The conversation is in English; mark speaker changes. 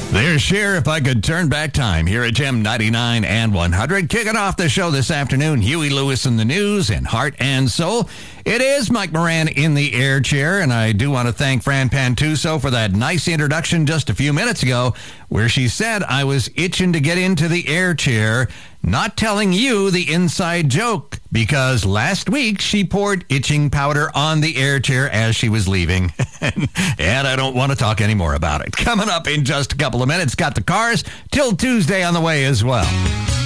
Speaker 1: There's Cher, If I Could Turn Back Time, here at Gem 99 and 100. Kicking off the show this afternoon, Huey Lewis in the news and Heart and Soul. It is Mike Moran in the air chair, and I do want to thank Fran Pantuso for that nice introduction just a few minutes ago, where she said I was itching to get into the air chair, not telling you the inside joke, because last week she poured itching powder on the air chair as she was leaving. And I don't want to talk anymore about it. Coming up in just a couple of minutes, got the Cars till Tuesday on the way as well.